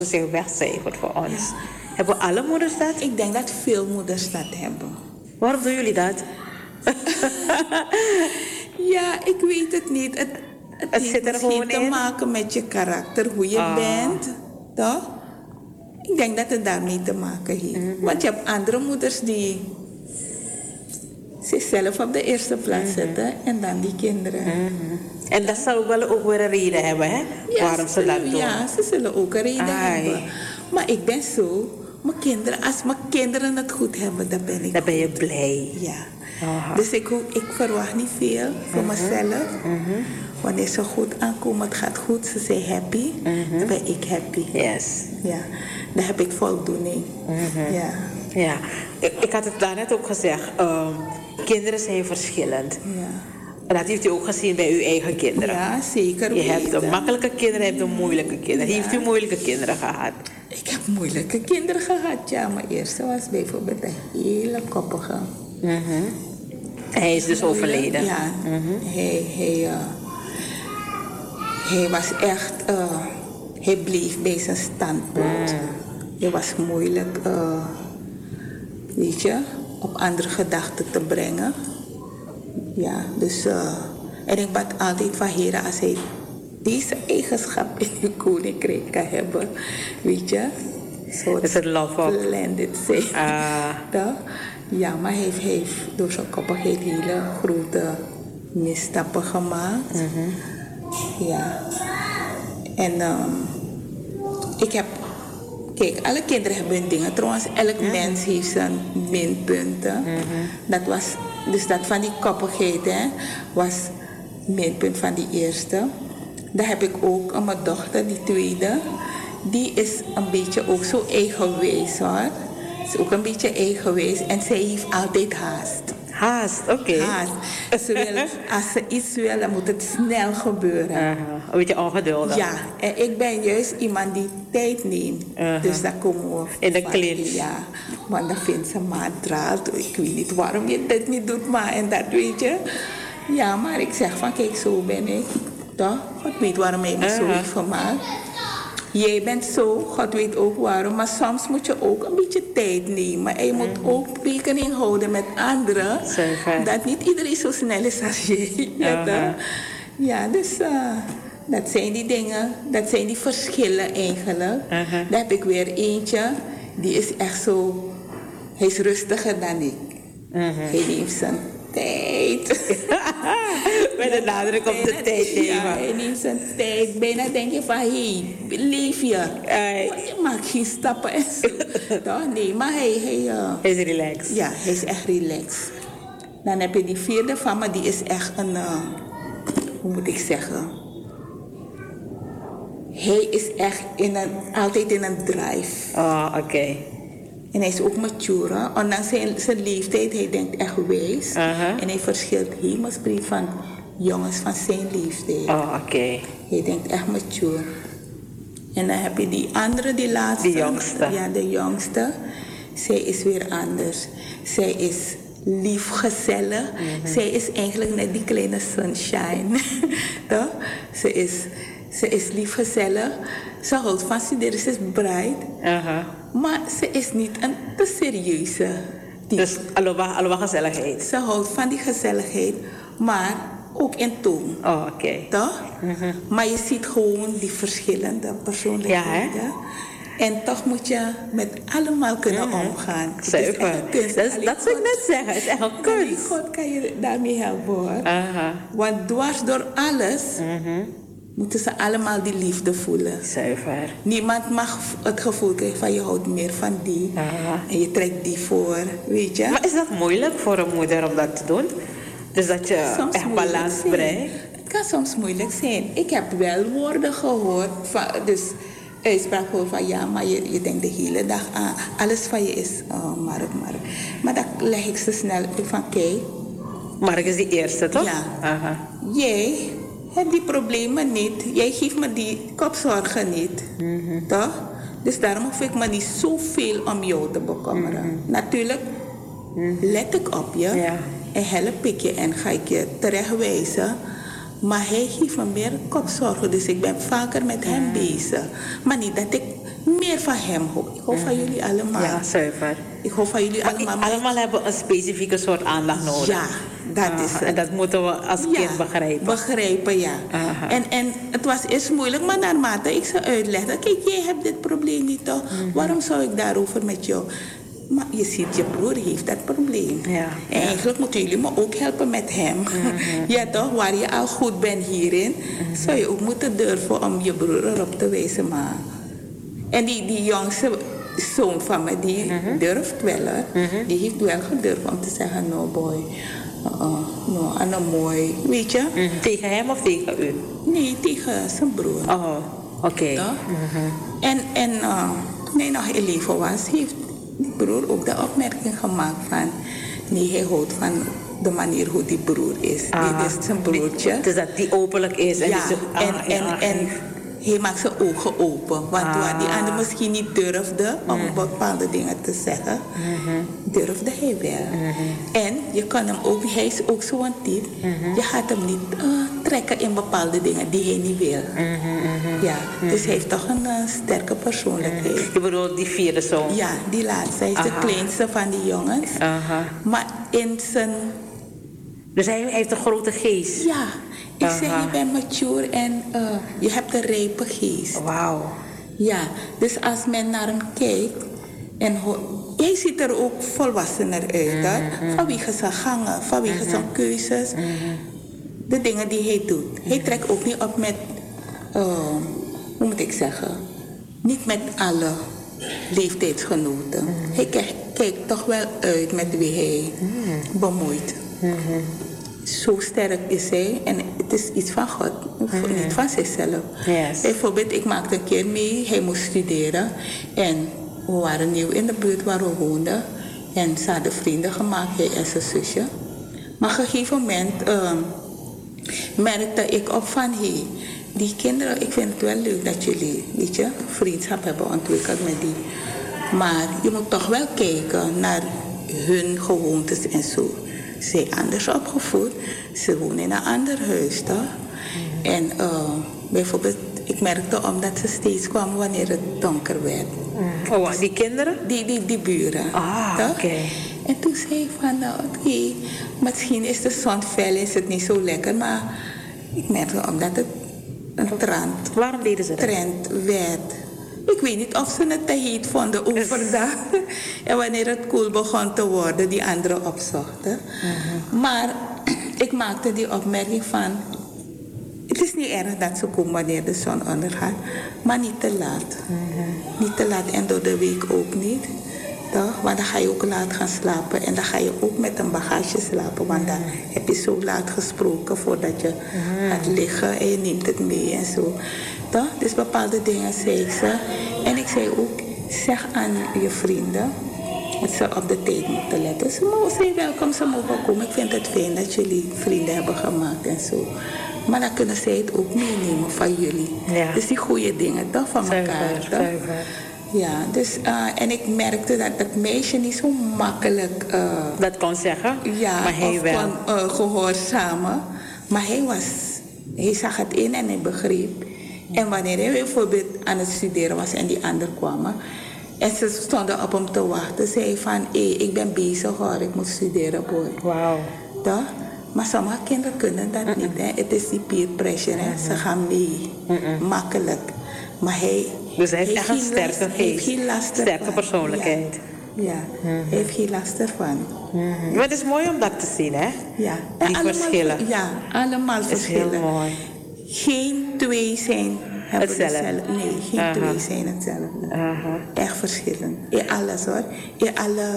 zich wegcijfert voor ons. Hebben alle moeders dat? Ik denk dat veel moeders dat hebben. Waarom doen jullie dat? Ja, ik weet het niet. Het Het heeft zit er misschien gewoon te in. maken met je karakter, hoe je bent. Toch? Ik denk dat het daarmee te maken heeft. Want je hebt andere moeders die zichzelf op de eerste plaats zetten en dan die kinderen. En dat zou wel ook weer een reden hebben, hè? Waarom ze dat doen. Ja, ze zullen ook een reden hebben. Maar ik ben zo, als mijn kinderen het goed hebben, dan ben ik Dan ben je blij. Ja. Dus ik verwacht niet veel voor mezelf. Wanneer ze goed aankomen, het gaat goed, ze zijn happy, dan ben ik happy. Yes. Ja, dan heb ik voldoening. Ja. Ja, ik had het daarnet ook gezegd. Kinderen zijn verschillend. Ja. En dat heeft u ook gezien bij uw eigen kinderen. Ja, zeker. Je hebt de weten. makkelijke kinderen, je hebt de moeilijke kinderen. Ja. Heeft u moeilijke kinderen gehad? Ik heb moeilijke kinderen gehad, ja. Mijn eerste was bijvoorbeeld een hele koppige. Hij is dus overleden. Ja, hij was echt, hij bleef bij zijn standpunt. Hij was moeilijk, weet je, op andere gedachten te brengen. Ja, dus, en ik bad altijd van Heer, als hij deze eigenschap in uw koninkrijk kan hebben, weet je. Is het love up? Blended zijn. Toch? Ja, maar hij heeft door zijn koppigheid hele grote misstappen gemaakt. Ja. En ik heb... Kijk, alle kinderen hebben hun dingen. Trouwens, elk mens heeft zijn minpunten. Dus dat van die koppigheid, hè, was minpunt van die eerste. Dan heb ik ook aan mijn dochter, die tweede. Die is een beetje ook zo eigenwijs, hoor. Ze is ook een beetje eigenwijs en zij heeft altijd haast. Haast, oké. Haast. Als ze iets wil, dan moet het snel gebeuren. Een beetje ongeduldig. Ja, en ik ben juist iemand die tijd neemt. Dus dan komen we... In de clinch. Ja, want dan vindt ze maar draad. Ik weet niet waarom je dit niet doet, maar en dat weet je. Ja, maar ik zeg van, kijk, zo ben ik. Toch? God weet waarom hij me zo heeft gemaakt. Jij bent zo, God weet ook waarom, maar soms moet je ook een beetje tijd nemen. En je moet ook rekening houden met anderen. Zeker. Dat niet iedereen zo snel is als jij. Ja, dus dat zijn die dingen, dat zijn die verschillen eigenlijk. Dan heb ik weer eentje, die is echt zo, hij is rustiger dan ik. Hij neemt zijn tijd. Met de nadruk op de tijd nemen. Ja, hij neemt zijn tijd. Bijna denk je van, hé, leef je. Maar je maakt geen stappen en zo. Toch? Nee, maar hij is relaxed. Ja, hij is echt relaxed. Dan heb je die vierde van me, die is echt een... hoe moet ik zeggen? Hij is echt altijd in een drive. Oh, oké. En hij is ook mature. Ondanks zijn leeftijd, hij denkt echt wijs. En hij verschilt hemelsbreed van jongens van zijn leeftijd. Oh, oké. Hij denkt echt mature. En dan heb je die andere, die laatste. De jongste. Ja, de jongste. Zij is weer anders. Zij is lief, gezellig. Zij is eigenlijk net die kleine sunshine. Toch? Ze is lief, gezellig. Ze houdt van studeren, ze is bright. Maar ze is niet een te serieuze type. Dus allemaal gezelligheid. Ze houdt van die gezelligheid, maar ook in toon. Oh, oké. Toch? Maar je ziet gewoon die verschillende persoonlijkheden. Ja, en toch moet je met allemaal kunnen omgaan. Zeker. Dat zou ik net zeggen. Het is echt een kunst. God kan je daarmee helpen, hoor. Want dwars door alles moeten ze allemaal die liefde voelen. Zuiver. Niemand mag het gevoel krijgen van je houdt meer van die. En je trekt die voor, weet je. Maar is dat moeilijk voor een moeder om dat te doen? Dus dat je soms echt balans brengt? Het kan soms moeilijk zijn. Ik heb wel woorden gehoord. Dus uitspraak gehoord van ja, maar je denkt de hele dag aan. Alles van je is Mark. Maar dan leg ik ze snel van kijk. Mark is die eerste, toch? Ja. Jij hebt die problemen niet. Jij geeft me die kopzorgen niet. Toch? Dus daarom hoef ik me niet zoveel om jou te bekommeren. Natuurlijk let ik op je. Ja. En help ik je en ga ik je terechtwijzen. Maar hij geeft me meer kopzorgen. Dus ik ben vaker met hem bezig. Maar niet dat ik meer van hem hoor. Ik hou van jullie allemaal. Ja, zuiver. Ik hou van jullie Maar allemaal. allemaal hebben een specifieke soort aandacht nodig. Ja, dat is het. En dat moeten we als kind begrijpen. Begrijpen, ja. En het was eerst moeilijk, maar naarmate ik ze uitlegde... Kijk, jij hebt dit probleem niet toch? Waarom zou ik daarover met jou... Maar je ziet, je broer heeft dat probleem. Ja. En eigenlijk moeten jullie me ook helpen met hem. Ja toch, waar je al goed bent hierin... zou je ook moeten durven om je broer erop te wijzen. Maar... En die jongste zoon van me, die durft wel. Die heeft wel gedurfd om te zeggen... No boy, no, Anna mooi. Weet je? Tegen hem of tegen u? Nee, tegen zijn broer. Oh, oké. En toen hij nog in leven was... heeft die broer ook de opmerking gemaakt van... Nee, hij houdt van de manier hoe die broer is. Dit is zijn broertje. Dus dat die openlijk is. En en hij maakt zijn ogen open. Want waar die ander misschien niet durfde om bepaalde dingen te zeggen... durfde hij wel. En je kan hem ook... Hij is ook zo'n type. Je gaat hem niet trekken in bepaalde dingen die hij niet wil. Ja, dus hij heeft toch een sterke persoonlijkheid. Je bedoelt die vierde zoon? Ja, die laatste. Hij is de kleinste van die jongens. Maar in zijn... Dus hij heeft een grote geest? Ja. Ik zeg, je bent mature en je hebt een rijpe geest. Wauw. Ja, dus als men naar hem kijkt... en hij ziet er ook volwassener uit. Vanwege zijn gangen, vanwege zijn keuzes. De dingen die hij doet. Hij trekt ook niet op met... hoe moet ik zeggen? Niet met alle leeftijdsgenoten. Hij kijkt toch wel uit met wie hij bemoeit. Zo sterk is hij en het is iets van God, niet van zichzelf. Yes. Bijvoorbeeld, ik maakte een keer mee, hij moest studeren en we waren nieuw in de buurt waar we woonden en ze hadden vrienden gemaakt, hij en zijn zusje. Maar op een gegeven moment merkte ik op van, hey, die kinderen, ik vind het wel leuk dat jullie, weet je, vriendschap hebben ontwikkeld met die. Maar je moet toch wel kijken naar hun gewoontes en zo. Ze zijn anders opgevoed. Ze wonen in een ander huis, toch? En bijvoorbeeld, ik merkte omdat ze steeds kwamen wanneer het donker werd. Oh, die kinderen? Die buren. Oké. En toen zei ik van, nou oké, misschien is de zon fel, is het niet zo lekker. Maar ik merkte omdat het een trend. Waarom deden ze dat? Trend werd. Ik weet niet of ze het te heet vonden overdag. En wanneer het koel begon te worden, die anderen opzochten. Maar ik maakte die opmerking van... Het is niet erg dat ze komen wanneer de zon ondergaat. Maar niet te laat. Niet te laat en door de week ook niet. Toch? Want dan ga je ook laat gaan slapen. En dan ga je ook met een bagage slapen. Want dan heb je zo laat gesproken voordat je gaat liggen. En je neemt het mee en zo. Toch? Dus bepaalde dingen zei ik ze. En ik zei ook, zeg aan je vrienden dat ze op de tijd moeten letten. Ze zijn welkom, ze mogen komen. Ik vind het fijn dat jullie vrienden hebben gemaakt en zo. Maar dan kunnen zij het ook meenemen van jullie. Ja. Dus die goede dingen toch van elkaar. Zuiver. Ja, dus en ik merkte dat het meisje niet zo makkelijk... dat kon zeggen? Ja, maar hij of wel. kon gehoorzamen. Maar hij zag het in en hij begreep. En wanneer hij bijvoorbeeld aan het studeren was en die anderen kwamen... en ze stonden op hem te wachten, zei hij van... ik ben bezig hoor, ik moet studeren, boy. Wauw. Toch? Maar sommige kinderen kunnen dat niet. Hè? Het is die peer pressure. Hè? Ze gaan mee. Makkelijk. Maar hij... Dus hij heeft echt een sterke geest. Sterke persoonlijkheid. Ja, hij heeft geen last ervan. Maar het is mooi om dat te zien, hè? Ja. Die verschillen. Ja, allemaal verschillen. Het is heel mooi. Geen twee zijn hetzelfde. Nee, geen twee zijn hetzelfde. Echt verschillend. In alles hoor. In alle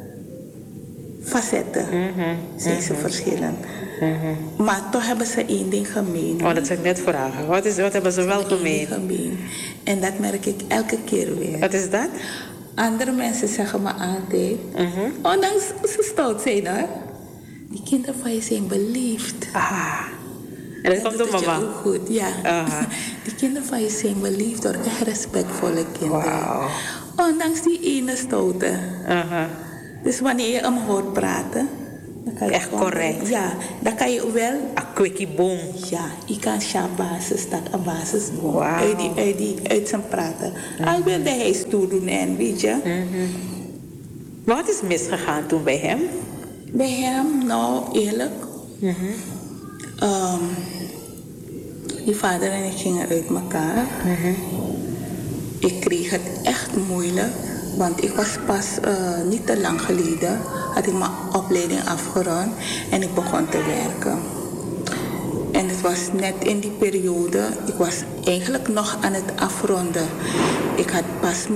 facetten zijn ze verschillend. Maar toch hebben ze één ding gemeen. Oh, dat zou ik net vragen. Wat hebben ze wel gemeen? En dat merk ik elke keer weer. Wat is dat? Andere mensen zeggen me altijd... ondanks ze stout zijn hoor. Die kinderen van je zijn beleefd. En dat komt door mama? Ook goed, ja. Die kinderen van je zijn beleefd door echt respectvolle kinderen. Wow. Ondanks die ene stoute. Dus wanneer je hem hoort praten... Echt correct. Ja, dan kan je wel... Een quickie boom. Ja, je kan basis, dat een basisboom. Wauw. Uit zijn praten. Al wilde hij stoer doen en weet je. Wat is misgegaan toen bij hem? Bij hem, nou eerlijk. Die vader en ik gingen uit elkaar. Ik kreeg het echt moeilijk. Want ik was pas niet te lang geleden, had ik mijn opleiding afgerond en ik begon te werken. En het was net in die periode, ik was eigenlijk nog aan het afronden. Ik had pas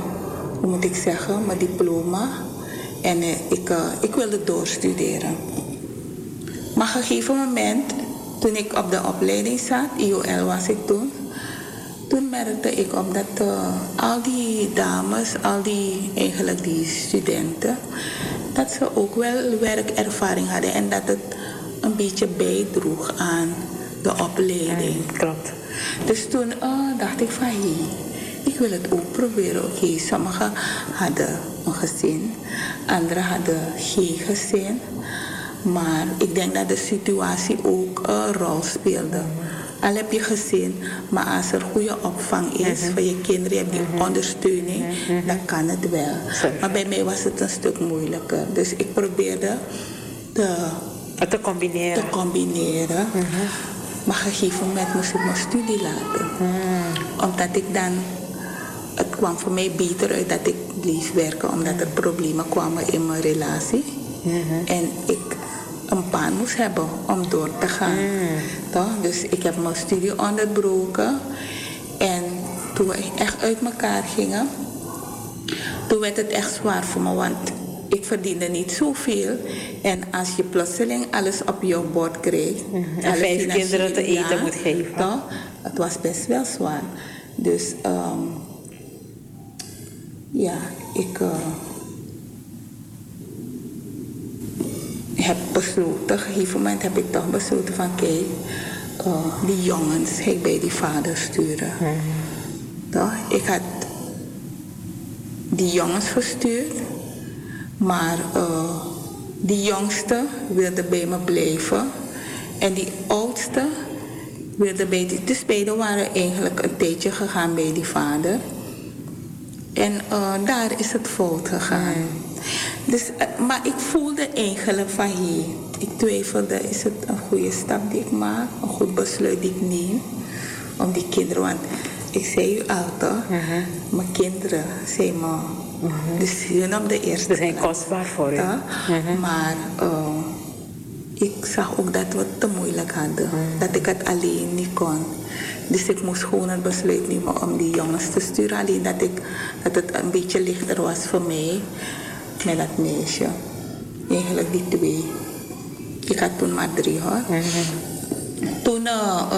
mijn diploma en ik wilde doorstuderen. Maar op een gegeven moment, toen ik op de opleiding zat, IOL was ik toen merkte ik op dat al die dames, die studenten, dat ze ook wel werkervaring hadden en dat het een beetje bijdroeg aan de opleiding. Klopt. Dus toen dacht ik van ik wil het ook proberen. Oké, sommigen hadden een gezin, anderen hadden geen gezin. Maar ik denk dat de situatie ook een rol speelde. Al heb je gezin, maar als er goede opvang is voor je kinderen, je hebt die ondersteuning, dan kan het wel. Maar bij mij was het een stuk moeilijker. Dus ik probeerde te combineren. Maar op een gegeven moment moest ik mijn studie laten. Omdat ik dan, het kwam voor mij beter uit dat ik bleef werken, omdat er problemen kwamen in mijn relatie. En ik een baan moest hebben om door te gaan. Toch? Dus ik heb mijn studie onderbroken. En toen we echt uit elkaar gingen, toen werd het echt zwaar voor me, want ik verdiende niet zoveel. En als je plotseling alles op jouw bord krijgt, en 5 kinderen te eten moet geven. Toch? Het was best wel zwaar. Dus ik heb besloten, op een gegeven moment heb ik toch besloten van kijk, die jongens ga ik bij die vader sturen. Toch? Ik had die jongens gestuurd, maar die jongste wilde bij me blijven en die oudste wilde dus beiden waren eigenlijk een tijdje gegaan bij die vader. En daar is het fout gegaan. Dus, maar ik voelde eigenlijk van ik twijfelde, is het een goede stap die ik maak, een goed besluit die ik neem om die kinderen, want ik zei u altijd, mijn kinderen zijn me, dus hun op de eerste plaats. Ze zijn kostbaar voor u. Maar ik zag ook dat we het te moeilijk hadden, dat ik het alleen niet kon. Dus ik moest gewoon het besluit nemen om die jongens te sturen. Alleen dat het een beetje lichter was voor mij met dat meisje. Eigenlijk die 2. Ik had toen maar 3 hoor. Toen,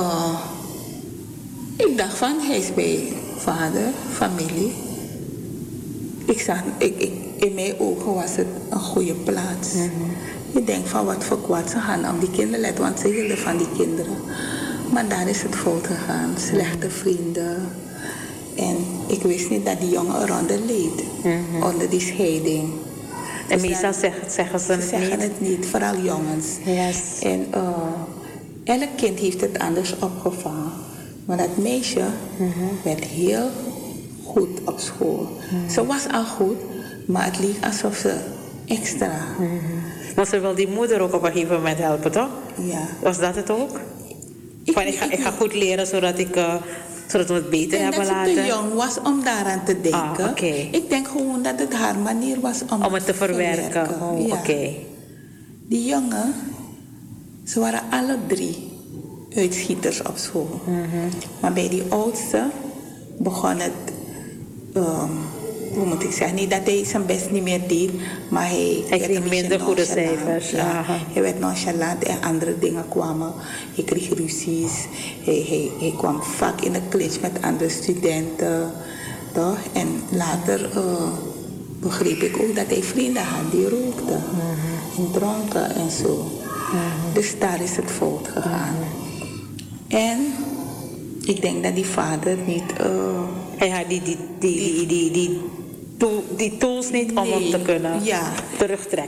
ik dacht van, hij is bij vader, familie. Ik zag, in mijn ogen was het een goede plaats. Ik denk van wat voor kwaad ze gaan om die kinderen letten, want ze hielden van die kinderen. Maar daar is het fout gegaan. Slechte vrienden. En ik wist niet dat die jongen eronder leed. Onder die scheiding. En dus meestal zeggen ze het niet. Vooral jongens. Yes. En elk kind heeft het anders opgevangen. Maar dat meisje werd heel goed op school. Ze was al goed, maar het leek alsof ze extra. Maar ze wil die moeder ook op een gegeven moment helpen, toch? Ja. Was dat het ook? Ik ga goed leren zodat we het beter hebben laten. Dat ze te jong was om daaraan te denken. Ik denk gewoon dat het haar manier was om het te verwerken. Die jongen, ze waren alle 3 uitschieters op school. Maar bij die oudste begon het, hoe moet ik zeggen, niet dat hij zijn best niet meer deed, maar hij kreeg minder goede cijfers. Ja. Hij werd nonchalant en andere dingen kwamen. Hij kreeg ruzies. Hij kwam vaak in de clinch met andere studenten. Toch? En later begreep ik ook dat hij vrienden had die rookten. En dronken en zo. Dus daar is het fout gegaan. En ik denk dat die vader niet... hij had die tools niet om hem te kunnen terugtrekken.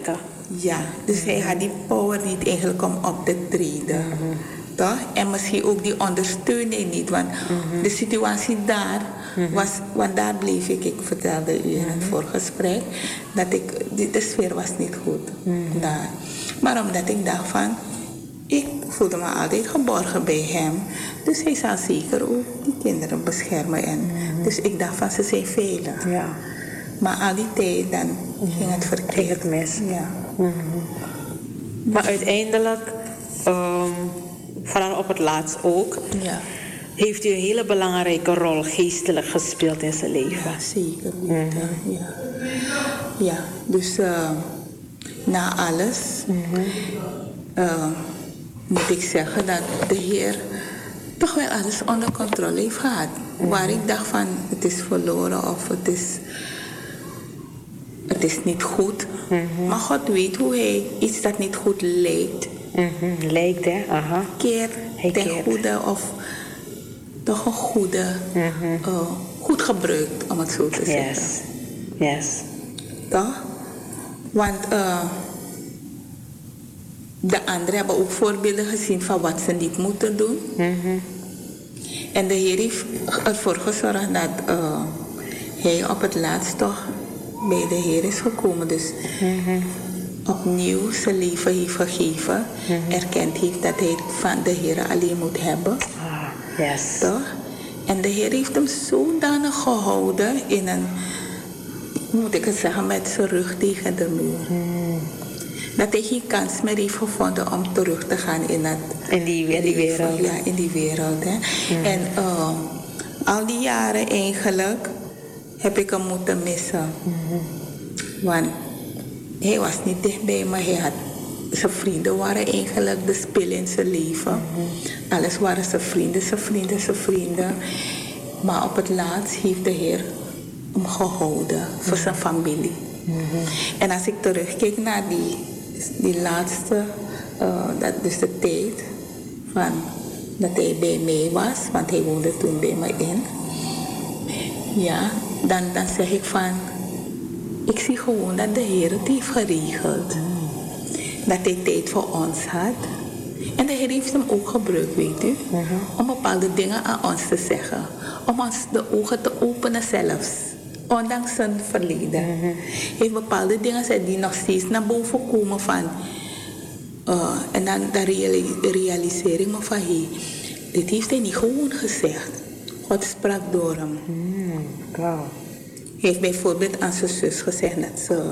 Ja, dus hij had die power niet eigenlijk om op te treden. Toch? En misschien ook die ondersteuning niet. Want de situatie daar was... Want daar bleef ik vertelde u in het voorgesprek... dat de sfeer was niet goed daar. Maar omdat ik dacht van... Ik voelde me altijd geborgen bij hem. Dus hij zal zeker ook die kinderen beschermen. Dus ik dacht van, ze zijn veilig. Ja. Maar al die tijd dan ging het verkeerd. Ging het mis. Ja. Maar uiteindelijk, vooral op het laatst ook... Ja. heeft u een hele belangrijke rol geestelijk gespeeld in zijn leven. Ja, zeker weten. Ja, dus na alles moet ik zeggen dat de Heer toch wel alles onder controle heeft gehad. Waar ik dacht van het is verloren of het is niet goed. Maar God weet hoe hij iets dat niet goed lijkt. Lijkt, hè? Aha. Keert ten goede of toch een goede, goed gebruikt, om het zo te zeggen. Yes. Toch? Want de anderen hebben ook voorbeelden gezien van wat ze niet moeten doen. En de Heer heeft ervoor gezorgd dat hij op het laatst toch bij de Heer is gekomen. Dus opnieuw zijn leven heeft gegeven. Erkend heeft dat hij van de Heer alleen moet hebben. Yes. Toch? En de Heer heeft hem zodanig gehouden in een, moet ik het zeggen, met zijn rug tegen de muur. Dat hij geen kans meer heeft gevonden om terug te gaan in die wereld. Ja, in die wereld. Hè. En al die jaren eigenlijk heb ik hem moeten missen. Want hij was niet dichtbij, maar zijn vrienden waren eigenlijk de spil in zijn leven. Alles waren zijn vrienden. Maar op het laatst heeft de Heer hem gehouden voor zijn familie. En als ik terugkijk naar die laatste, dus de tijd van dat hij bij mij was, want hij woonde toen bij me in. Ja, dan zeg ik van, ik zie gewoon dat de Heer het heeft geregeld. Dat hij tijd voor ons had. En de Heer heeft hem ook gebruikt, weet u. Om bepaalde dingen aan ons te zeggen. Om ons de ogen te openen zelfs. Ondanks zijn verleden. Hij heeft bepaalde dingen gezegd die nog steeds naar boven komen van... en dan realiseer ik me van... dit heeft hij niet gewoon gezegd. God sprak door hem. Wow. Hij heeft bijvoorbeeld aan zijn zus gezegd dat ze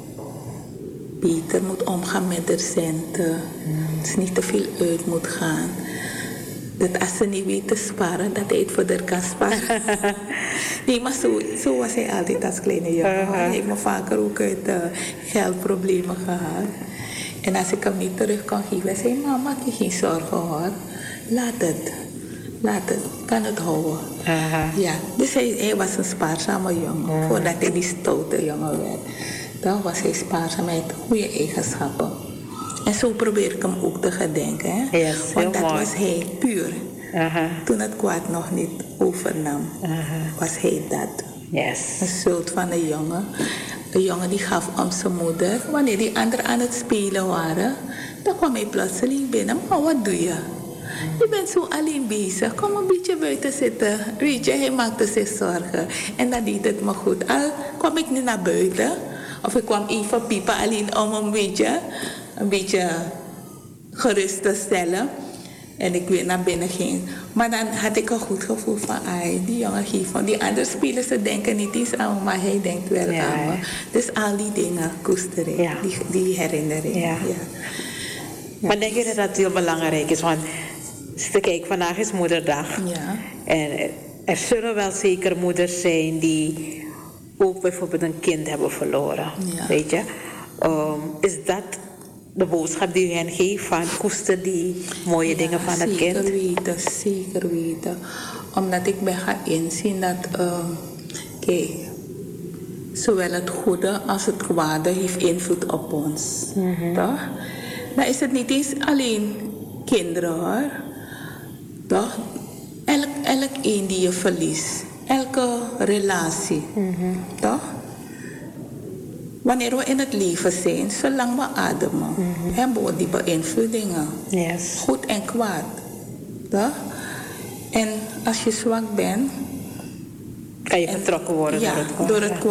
beter moet omgaan met haar centen. Dat ze niet te veel uit moet gaan. Dat als ze niet weet te sparen, dat hij het voor haar kan sparen. Nee, maar zo was hij altijd als kleine jongen. Hij heeft me vaker ook uit geldproblemen gehad. En als ik hem niet terug kon geven, zei hij, mama, maak je geen zorgen hoor. Laat het, kan het houden. Ja, dus hij was een spaarzame jongen, voordat hij die stoute jongen werd. Dan was hij spaarzaam met goede eigenschappen. En zo probeer ik hem ook te gedenken. Hè? Yes, want dat was hij puur. Toen het kwaad nog niet overnam, was hij dat. Yes. Een soort van een jongen. Een jongen die gaf om zijn moeder. Wanneer die anderen aan het spelen waren, dan kwam hij plotseling binnen. Maar wat doe je? Je bent zo alleen bezig. Kom een beetje buiten zitten. Weet je, hij maakte zich zorgen. En dat deed het me goed. Al kwam ik niet naar buiten. Of ik kwam even piepen alleen om een beetje gerust te stellen. En ik weer naar binnen ging. Maar dan had ik een goed gevoel van, die jongen geeft van. Die andere spelers, ze denken niet eens aan me, maar hij denkt wel aan me. Dus al die dingen koester ik, die herinnering. Ja. Maar denk je dat dat heel belangrijk is? Want kijk, vandaag is Moederdag. Ja. En er zullen wel zeker moeders zijn die ook bijvoorbeeld een kind hebben verloren. Ja. Weet je? Is dat de boodschap die u hen geeft van koester die mooie dingen van het kind? Zeker weten. Omdat ik ben gaan inzien dat, kijk, zowel het goede als het kwade heeft invloed op ons. Toch? Dan is het niet eens alleen kinderen hoor. Toch? Elk een die je verliest. Elke relatie. Toch? wanneer we in het leven zijn, zolang we ademen, hebben we die beïnvloedingen. Yes. Goed en kwaad. Toch? En als je zwak bent, kan je getrokken worden door het kwaad.